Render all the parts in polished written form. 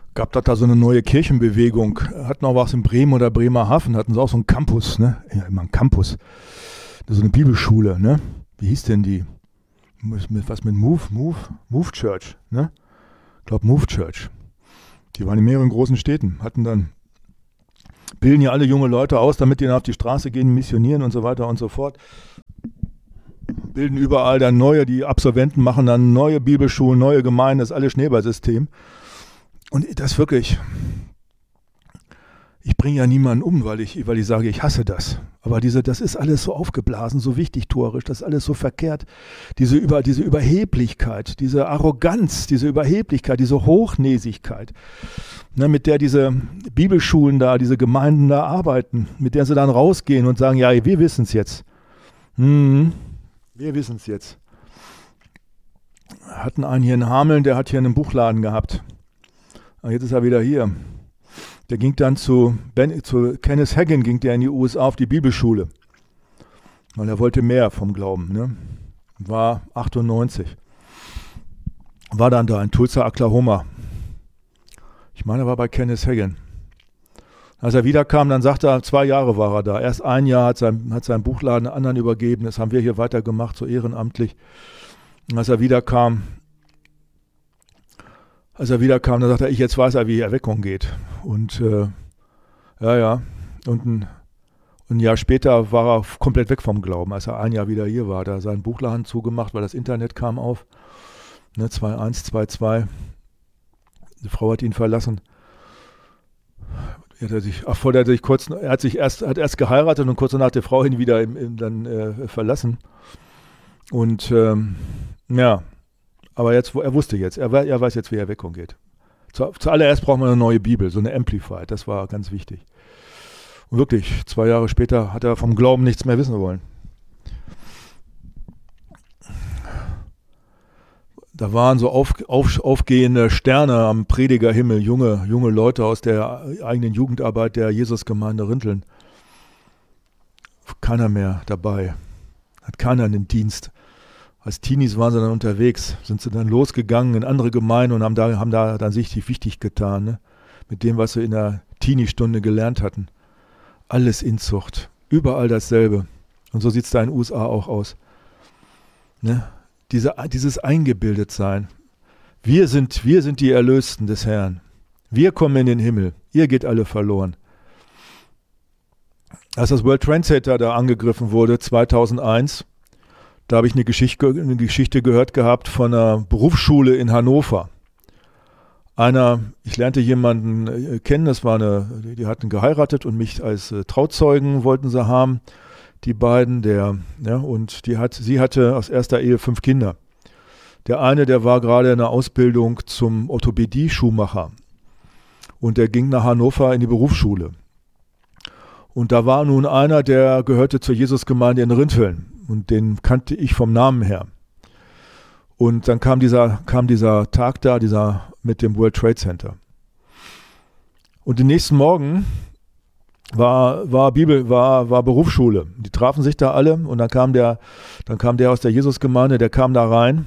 Gab da so eine neue Kirchenbewegung. Hatten auch was in Bremen oder Bremerhaven, hatten sie auch so einen Campus, ne? Ja, immer ein Campus. So eine Bibelschule, ne? Wie hieß denn die? Mit Move Church, ne? Ich glaube Move Church. Die waren in mehreren großen Städten, bilden ja alle junge Leute aus, damit die dann auf die Straße gehen, missionieren und so weiter und so fort. Bilden überall dann neue, die Absolventen machen dann neue Bibelschulen, neue Gemeinden, das ist alles Schneeballsystem. Und das wirklich, ich bringe ja niemanden um, weil ich sage, ich hasse das. Aber das ist alles so aufgeblasen, so wichtigtuerisch, das ist alles so verkehrt. Diese Überheblichkeit, diese Arroganz, diese Überheblichkeit, diese Hochnäsigkeit, ne, mit der diese Bibelschulen da, diese Gemeinden da arbeiten, mit der sie dann rausgehen und sagen, ja, wir wissen es jetzt. Wir wissen es jetzt. Hatten einen hier in Hameln, der hat hier einen Buchladen gehabt. Aber jetzt ist er wieder hier. Der ging dann zu Kenneth Hagin, ging der in die USA auf die Bibelschule. Weil er wollte mehr vom Glauben. Ne? War 98. War dann da in Tulsa, Oklahoma. Ich meine, er war bei Kenneth Hagin. Als er wiederkam, dann sagte er, 2 Jahre war er da. Erst 1 Jahr hat sein Buchladen anderen übergeben. Das haben wir hier weitergemacht, so ehrenamtlich. Und als er wiederkam, dann sagte er, jetzt weiß er, wie Erweckung geht. Und und ein Jahr später war er komplett weg vom Glauben. Als er 1 Jahr wieder hier war, hat er seinen Buchladen zugemacht, weil das Internet kam auf. Ne, 2.1, 2.2. Die Frau hat ihn verlassen. Er hat erst geheiratet und kurz danach die Frau ihn wieder verlassen. Und aber jetzt, er wusste jetzt, er weiß jetzt, wie Erweckung geht. Zuallererst braucht man eine neue Bibel, so eine Amplified, das war ganz wichtig. Und wirklich, 2 Jahre später hat er vom Glauben nichts mehr wissen wollen. Da waren so aufgehende Sterne am Predigerhimmel, junge Leute aus der eigenen Jugendarbeit der Jesusgemeinde Rinteln. Keiner mehr dabei, hat keiner einen Dienst. Als Teenies waren sie dann unterwegs, sind sie dann losgegangen in andere Gemeinden und haben da dann sich wichtig getan, ne? Mit dem, was sie in der Teenie-Stunde gelernt hatten. Alles Inzucht, überall dasselbe. Und so sieht es da in den USA auch aus. Ne? Dieses Eingebildetsein. Wir sind die Erlösten des Herrn. Wir kommen in den Himmel. Ihr geht alle verloren. Als das World Trade Center da angegriffen wurde, 2001, da habe ich eine Geschichte gehört gehabt von einer Berufsschule in Hannover. Ich lernte jemanden kennen, die hatten geheiratet und mich als Trauzeugen wollten sie haben, die beiden, und sie hatte aus erster Ehe 5 Kinder. Der eine, der war gerade in der Ausbildung zum Orthopädie-Schuhmacher und der ging nach Hannover in die Berufsschule. Und da war nun einer, der gehörte zur Jesusgemeinde in Rinteln. Und den kannte ich vom Namen her. Und dann kam dieser Tag da, mit dem World Trade Center. Und den nächsten Morgen war Berufsschule. Die trafen sich da alle und dann kam der aus der Jesusgemeinde, der kam da rein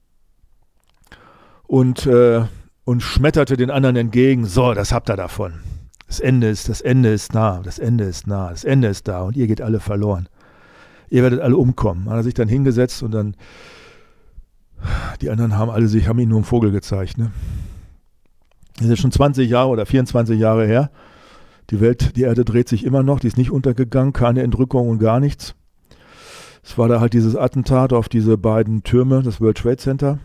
und schmetterte den anderen entgegen. So, das habt ihr davon. Das Ende ist nah und ihr geht alle verloren. Ihr werdet alle umkommen. Hat er sich dann hingesetzt und dann die anderen haben ihm nur einen Vogel gezeigt. Ne? Das ist jetzt schon 20 Jahre oder 24 Jahre her. Die Erde dreht sich immer noch, die ist nicht untergegangen, keine Entrückung und gar nichts. Es war da halt dieses Attentat auf diese beiden Türme, das World Trade Center.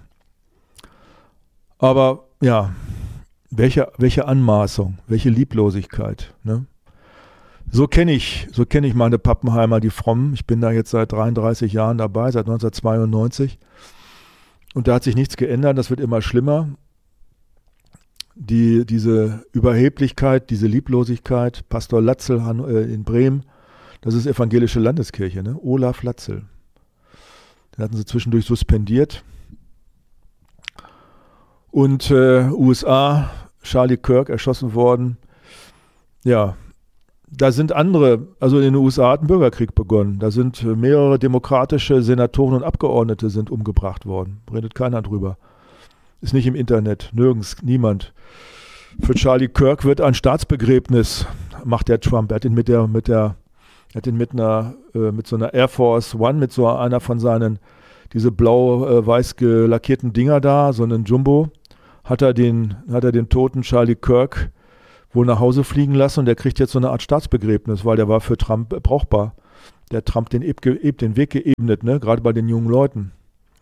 Aber ja, welche Anmaßung, welche Lieblosigkeit, ne? So kenne ich meine Pappenheimer, die Frommen. Ich bin da jetzt seit 33 Jahren dabei, seit 1992. Und da hat sich nichts geändert, das wird immer schlimmer. Diese Überheblichkeit, diese Lieblosigkeit, Pastor Latzel in Bremen, das ist evangelische Landeskirche, ne? Olaf Latzel. Den hatten sie zwischendurch suspendiert. Und USA, Charlie Kirk erschossen worden. Ja, da sind andere, also in den USA hat ein Bürgerkrieg begonnen. Da sind mehrere demokratische Senatoren und Abgeordnete sind umgebracht worden. Redet keiner drüber. Ist nicht im Internet, nirgends, niemand. Für Charlie Kirk wird ein Staatsbegräbnis, macht der Trump. Er hat ihn mit so einer Air Force One, mit so einer von seinen, diese blau-weiß gelackierten Dinger da, so einen Jumbo, hat er den toten Charlie Kirk wohl nach Hause fliegen lassen und der kriegt jetzt so eine Art Staatsbegräbnis, weil der war für Trump brauchbar. Der hat Trump den Weg geebnet, ne? Gerade bei den jungen Leuten.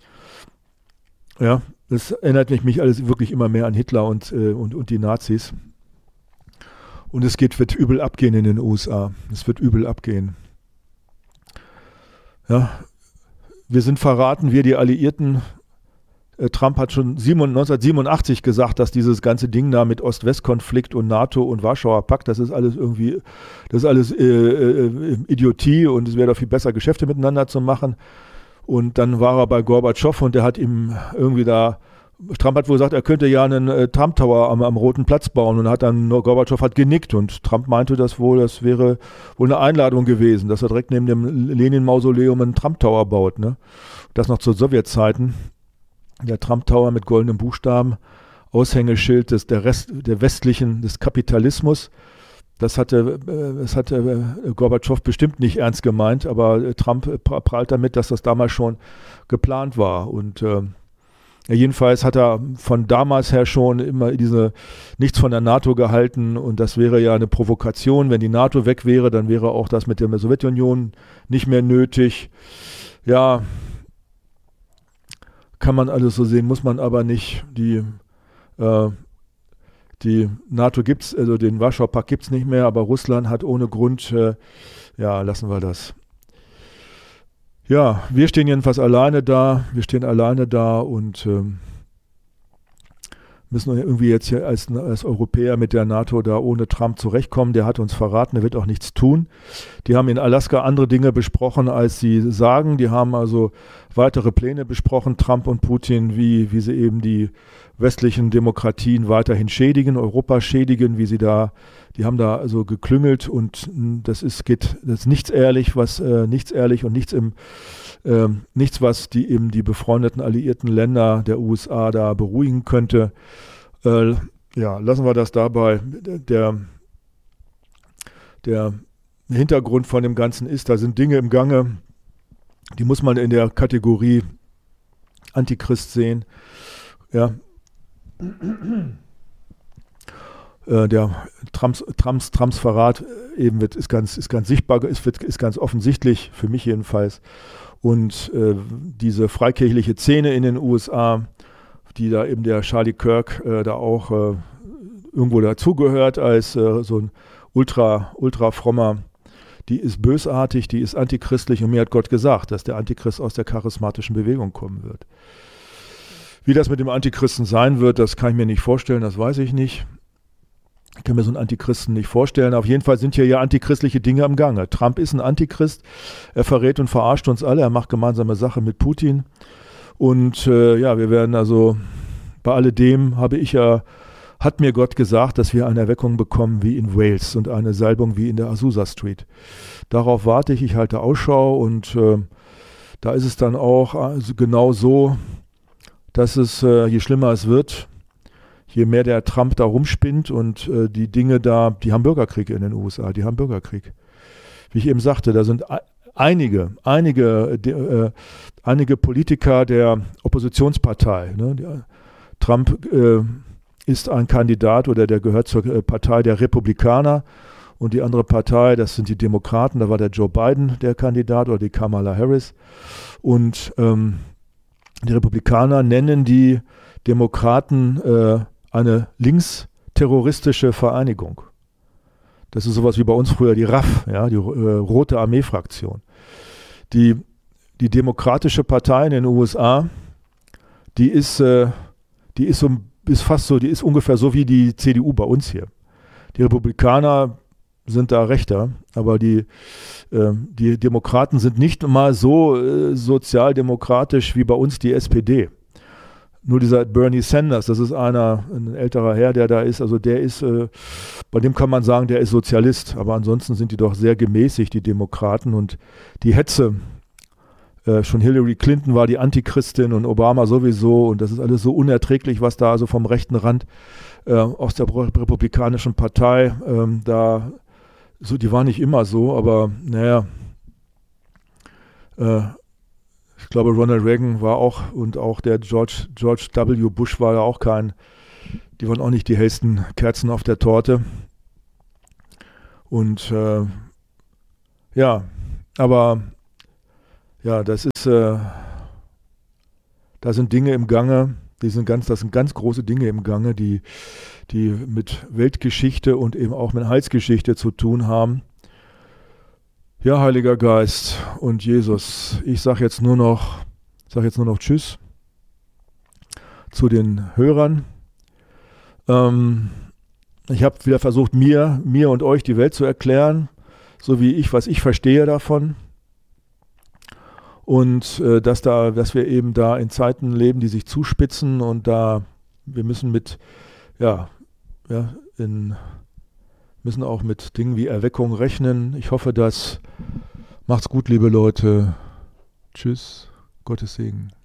Ja, das erinnert mich alles wirklich immer mehr an Hitler und die Nazis. Und wird übel abgehen in den USA. Es wird übel abgehen. Ja, wir sind verraten, wir die Alliierten. Trump hat schon 1987 gesagt, dass dieses ganze Ding da mit Ost-West-Konflikt und NATO und Warschauer Pakt, das ist alles Idiotie und es wäre doch viel besser, Geschäfte miteinander zu machen. Und dann war er bei Gorbatschow und der hat ihm irgendwie Trump hat wohl gesagt, er könnte ja einen Trump Tower am Roten Platz bauen und Gorbatschow hat genickt und Trump meinte das wäre wohl eine Einladung gewesen, dass er direkt neben dem Lenin-Mausoleum einen Trump Tower baut, ne? Das noch zu Sowjetzeiten. Der Trump Tower mit goldenen Buchstaben, Aushängeschild des Kapitalismus. Das hatte Gorbatschow bestimmt nicht ernst gemeint, aber Trump prahlt damit, dass das damals schon geplant war. Und jedenfalls hat er von damals her schon immer nichts von der NATO gehalten und das wäre ja eine Provokation. Wenn die NATO weg wäre, dann wäre auch das mit der Sowjetunion nicht mehr nötig. Ja, kann man alles so sehen, muss man aber nicht. Die NATO gibt's, also den Warschauer Pakt gibt's nicht mehr, aber Russland hat ohne Grund, lassen wir das. Ja, wir stehen jedenfalls alleine da, und müssen irgendwie jetzt hier als Europäer mit der NATO da ohne Trump zurechtkommen. Der hat uns verraten, der wird auch nichts tun. Die haben in Alaska andere Dinge besprochen, als sie sagen. Die haben also weitere Pläne besprochen, Trump und Putin, wie sie eben die westlichen Demokratien weiterhin schädigen, Europa schädigen, die haben da also geklüngelt und das ist nichts ehrlich, und nichts, was die befreundeten alliierten Länder der USA da beruhigen könnte. Lassen wir das dabei. Der Hintergrund von dem Ganzen ist, da sind Dinge im Gange, die muss man in der Kategorie Antichrist sehen. Ja. Der Trumps Verrat eben ist ganz sichtbar, ist ganz offensichtlich, für mich jedenfalls. Und diese freikirchliche Szene in den USA, die da eben der Charlie Kirk da auch irgendwo dazugehört als so ein ultra frommer, die ist bösartig, die ist antichristlich und mir hat Gott gesagt, dass der Antichrist aus der charismatischen Bewegung kommen wird. Wie das mit dem Antichristen sein wird, das kann ich mir nicht vorstellen, das weiß ich nicht. Ich kann mir so einen Antichristen nicht vorstellen. Auf jeden Fall sind hier ja antichristliche Dinge am Gange. Trump ist ein Antichrist, er verrät und verarscht uns alle, er macht gemeinsame Sache mit Putin. Und wir werden also, bei alledem hat mir Gott gesagt, dass wir eine Erweckung bekommen wie in Wales und eine Salbung wie in der Azusa Street. Darauf warte ich halte Ausschau und da ist es dann auch genau so, dass es, je schlimmer es wird, je mehr der Trump da rumspinnt und die Dinge da, die haben Bürgerkrieg in den USA, die haben Bürgerkrieg. Wie ich eben sagte, da sind einige Politiker der Oppositionspartei. Ne? Trump ist ein Kandidat oder der gehört zur Partei der Republikaner und die andere Partei, das sind die Demokraten, da war der Joe Biden der Kandidat oder die Kamala Harris und die Republikaner nennen die Demokraten eine linksterroristische Vereinigung. Das ist sowas wie bei uns früher die RAF, ja, die Rote Armee-Fraktion. Die Demokratische Partei in den USA, die ist ungefähr so wie die CDU bei uns hier. Die Republikaner sind da rechter, aber die Demokraten sind nicht mal so sozialdemokratisch wie bei uns die SPD. Nur dieser Bernie Sanders, das ist ein älterer Herr, der da ist, also der ist, bei dem kann man sagen, der ist Sozialist, aber ansonsten sind die doch sehr gemäßigt, die Demokraten, und die Hetze Schon Hillary Clinton war die Antichristin und Obama sowieso und das ist alles so unerträglich, was da also vom rechten Rand aus der Republikanischen Partei da so, die war nicht immer so, aber naja, ich glaube Ronald Reagan war auch und auch der George W. Bush war ja auch die waren auch nicht die hellsten Kerzen auf der Torte und ja, aber ja, das sind Dinge im Gange, das sind ganz große Dinge im Gange, die mit Weltgeschichte und eben auch mit Heilsgeschichte zu tun haben. Ja, Heiliger Geist und Jesus, ich sage jetzt nur noch Tschüss zu den Hörern. Ich habe wieder versucht, mir und euch die Welt zu erklären, so wie was ich verstehe davon. Und dass wir eben da in Zeiten leben, die sich zuspitzen und wir müssen müssen auch mit Dingen wie Erweckung rechnen. Ich hoffe, macht's gut, liebe Leute. Tschüss, Gottes Segen.